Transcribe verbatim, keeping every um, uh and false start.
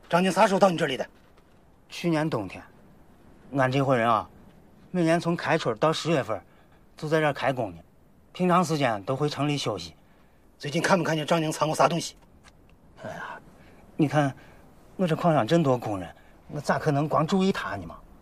张静啥时候到你这里的？ 去年冬天，俺这伙人啊，每年从开春到十月份，就在这儿开工呢。平常时间都回城里休息。 最近看没看见张静藏过啥东西？ 哎呀，你看，我这矿上真多工人，我咋可能光注意他呢嘛？